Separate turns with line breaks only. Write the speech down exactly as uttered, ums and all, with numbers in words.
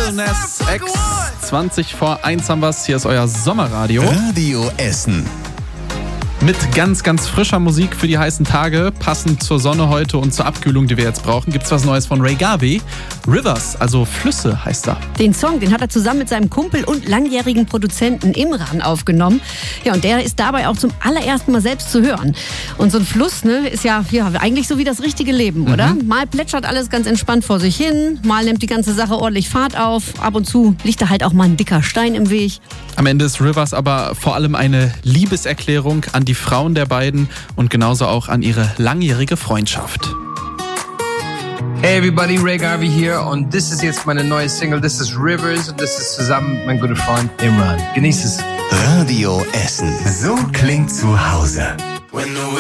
Lil Nas X. zwanzig vor eins haben wir's. Hier ist euer Sommerradio.
Radio Essen.
Mit ganz, ganz frischer Musik für die heißen Tage, passend zur Sonne heute und zur Abkühlung, die wir jetzt brauchen, gibt's was Neues von Ray Garvey. Rivers, also Flüsse heißt er.
Den Song, den hat er zusammen mit seinem Kumpel und langjährigen Produzenten Imran aufgenommen. Ja, und der ist dabei auch zum allerersten Mal selbst zu hören. Und so ein Fluss, ne, ist ja, ja eigentlich so wie das richtige Leben, mhm. oder? Mal plätschert alles ganz entspannt vor sich hin, mal nimmt die ganze Sache ordentlich Fahrt auf, ab und zu liegt da halt auch mal ein dicker Stein im Weg.
Am Ende ist Rivers aber vor allem eine Liebeserklärung an die Frauen der beiden und genauso auch an ihre langjährige Freundschaft.
Hey everybody, Ray Garvey hier und das ist jetzt meine neue Single, das ist Rivers und das ist zusammen mit meinem guten Freund Imran. Genießt es.
Radio Essen. So klingt zu Hause.